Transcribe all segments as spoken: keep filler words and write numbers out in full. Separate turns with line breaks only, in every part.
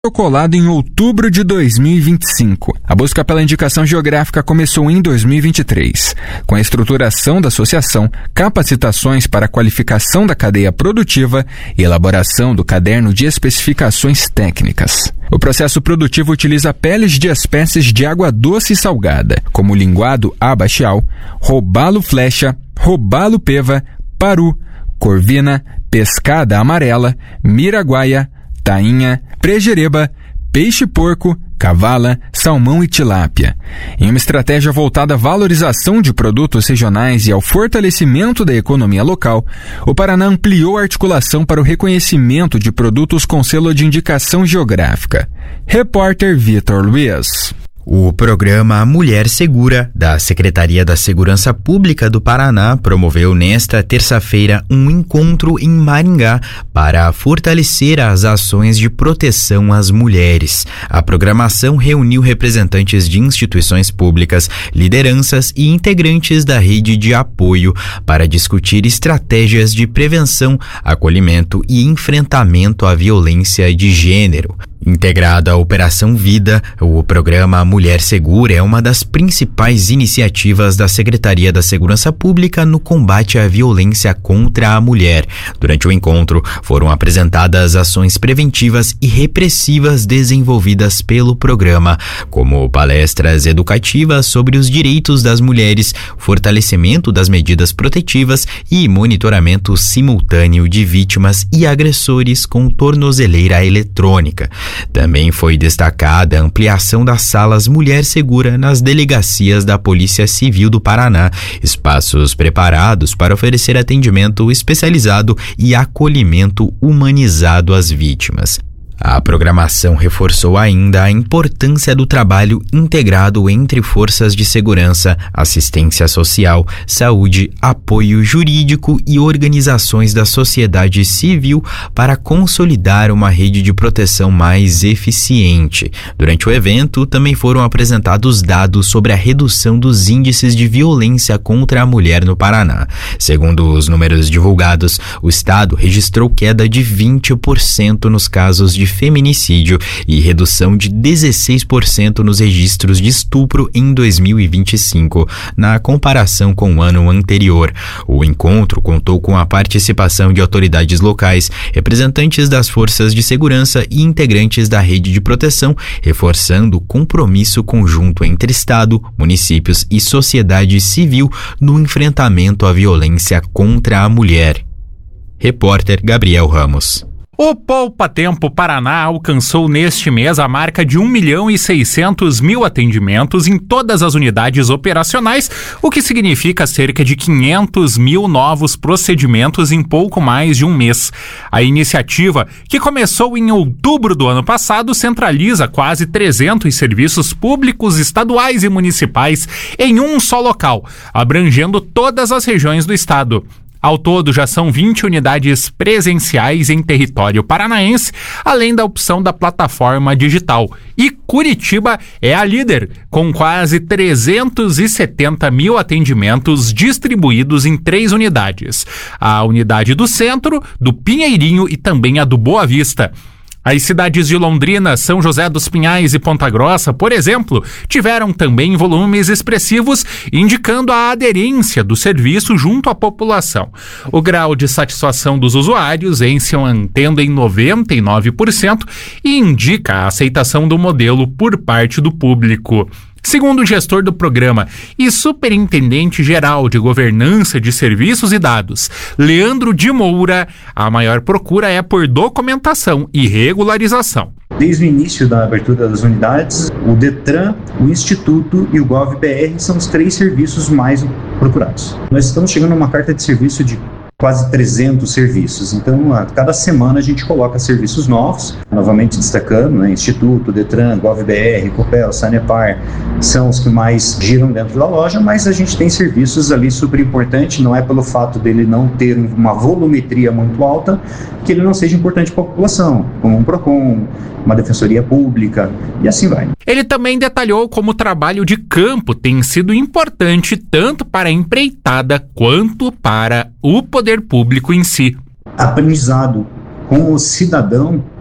protocolado em outubro de dois mil e vinte e cinco. A busca pela indicação geográfica começou em dois mil e vinte e três, com a estruturação da associação, capacitações para a qualificação da cadeia produtiva e elaboração do caderno de especificações técnicas. O processo produtivo utiliza peles de espécies de água doce e salgada, como linguado abaxial, robalo flecha, robalo peva, paru, corvina, pescada amarela, miraguaia, tainha, prejereba, peixe-porco, cavala, salmão e tilápia. Em uma estratégia voltada à valorização de produtos regionais e ao fortalecimento da economia local, o Paraná ampliou a articulação para o reconhecimento de produtos com selo de indicação geográfica. Repórter Vitor Luiz.
O programa Mulher Segura, da Secretaria da Segurança Pública do Paraná, promoveu nesta terça-feira um encontro em Maringá para fortalecer as ações de proteção às mulheres. A programação reuniu representantes de instituições públicas, lideranças e integrantes da rede de apoio para discutir estratégias de prevenção, acolhimento e enfrentamento à violência de gênero. Integrado à Operação Vida, o programa Mulher Segura é uma das principais iniciativas da Secretaria da Segurança Pública no combate à violência contra a mulher. Durante o encontro, foram apresentadas ações preventivas e repressivas desenvolvidas pelo programa, como palestras educativas sobre os direitos das mulheres, fortalecimento das medidas protetivas e monitoramento simultâneo de vítimas e agressores com tornozeleira eletrônica. Também foi destacada a ampliação das salas Mulher Segura nas delegacias da Polícia Civil do Paraná, espaços preparados para oferecer atendimento especializado e acolhimento humanizado às vítimas. A programação reforçou ainda a importância do trabalho integrado entre forças de segurança, assistência social, saúde, apoio jurídico e organizações da sociedade civil para consolidar uma rede de proteção mais eficiente. Durante o evento, também foram apresentados dados sobre a redução dos índices de violência contra a mulher no Paraná. Segundo os números divulgados, o estado registrou queda de vinte por cento nos casos de feminicídio e redução de dezesseis por cento nos registros de estupro em dois mil e vinte e cinco, na comparação com o ano anterior. O encontro contou com a participação de autoridades locais, representantes das forças de segurança e integrantes da rede de proteção, reforçando o compromisso conjunto entre Estado, municípios e sociedade civil no enfrentamento à violência contra a mulher. Repórter Gabriel Ramos.
O Poupa Tempo Paraná alcançou neste mês a marca de um milhão e seiscentos mil atendimentos em todas as unidades operacionais, o que significa cerca de quinhentos mil novos procedimentos em pouco mais de um mês. A iniciativa, que começou em outubro do ano passado, centraliza quase trezentos serviços públicos, estaduais e municipais em um só local, abrangendo todas as regiões do estado. Ao todo, já são vinte unidades presenciais em território paranaense, além da opção da plataforma digital. E Curitiba é a líder, com quase trezentos e setenta mil atendimentos distribuídos em três unidades: a unidade do Centro, do Pinheirinho e também a do Boa Vista. As cidades de Londrina, São José dos Pinhais e Ponta Grossa, por exemplo, tiveram também volumes expressivos, indicando a aderência do serviço junto à população. O grau de satisfação dos usuários vem se mantendo em noventa e nove por cento e indica a aceitação do modelo por parte do público. Segundo o gestor do programa e superintendente-geral de governança de serviços e dados, Leandro de Moura, a maior procura é por documentação e regularização.
Desde o início da abertura das unidades, o Detran, o Instituto e o GovBR são os três serviços mais procurados. Nós estamos chegando a uma carta de serviço de quase trezentos serviços, então a cada semana a gente coloca serviços novos, novamente destacando, né, Instituto, Detran, GovBR, Copel, Sanepar, são os que mais giram dentro da loja, mas a gente tem serviços ali super importantes, não é pelo fato dele não ter uma volumetria muito alta, que ele não seja importante para a população, como um PROCON, uma defensoria pública, e assim vai.
Ele também detalhou como o trabalho de campo tem sido importante tanto para a empreitada quanto para o poder público em si.
Aprendizado com o cidadão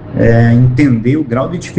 é, entender o grau de